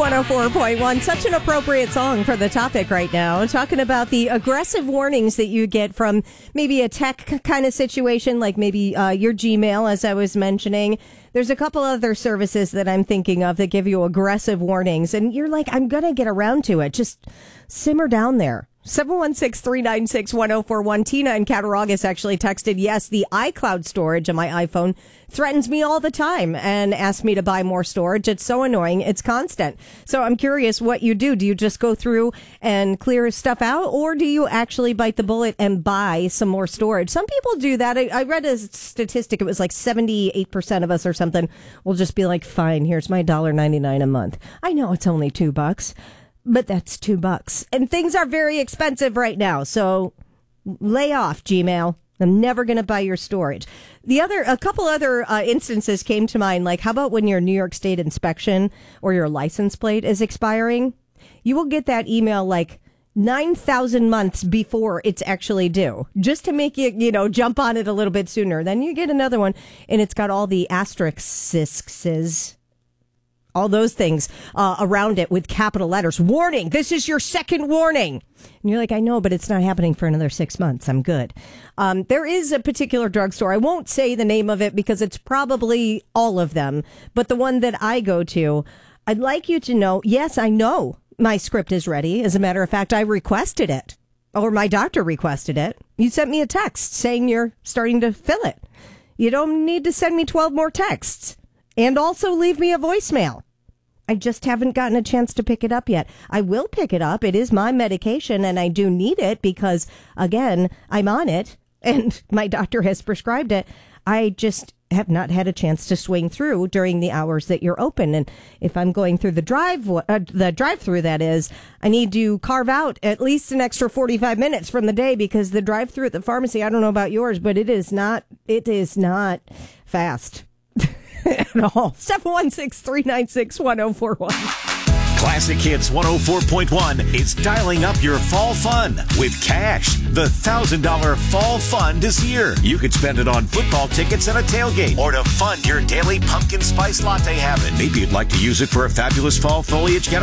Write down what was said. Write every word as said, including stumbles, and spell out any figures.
one oh four point one. Such an appropriate song for the topic right now. Talking about the aggressive warnings that you get from maybe a tech kind of situation, like maybe uh, your Gmail, as I was mentioning. There's a couple other services that I'm thinking of that give you aggressive warnings. And you're like, I'm going to get around to it. Just simmer down there. seven one six, three nine six, one oh four one. Tina in Cattaraugus actually texted, yes, the iCloud storage on my iPhone threatens me all the time and asks me to buy more storage. It's so annoying. It's constant. So I'm curious what you do. Do you just go through and clear stuff out, or do you actually bite the bullet and buy some more storage? Some people do that. I, I read a statistic. It was like seventy-eight percent of us or something will just be like, fine, here's my one dollar ninety-nine a month. I know it's only two bucks. But that's two bucks. And things are very expensive right now. So lay off, Gmail. I'm never going to buy your storage. The other, a couple other uh, instances came to mind. Like, how about when your New York State inspection or your license plate is expiring? You will get that email like nine thousand months before it's actually due, just to make you, you know, jump on it a little bit sooner. Then you get another one, and it's got all the asterisks, all those things uh, around it with capital letters. Warning, this is your second warning. And you're like, I know, but it's not happening for another six months. I'm good. Um, there is a particular drugstore. I won't say the name of it because it's probably all of them. But the one that I go to, I'd like you to know, yes, I know my script is ready. As a matter of fact, I requested it, or my doctor requested it. You sent me a text saying you're starting to fill it. You don't need to send me twelve more texts. And also leave me a voicemail. I just haven't gotten a chance to pick it up yet. I will pick it up. It is my medication, and I do need it because, again, I'm on it, and my doctor has prescribed it. I just have not had a chance to swing through during the hours that you're open. And if I'm going through the drive, uh, the drive-through, that is, I need to carve out at least an extra forty-five minutes from the day because the drive-through at the pharmacy, I don't know about yours, but it is not, it is not fast. At all. seven one six, three nine six, one oh four one. Classic Hits one oh four point one is dialing up your fall fun with cash. The one thousand dollars Fall Fund is here. You could spend it on football tickets and a tailgate, or to fund your daily pumpkin spice latte habit. Maybe you'd like to use it for a fabulous fall foliage getaway.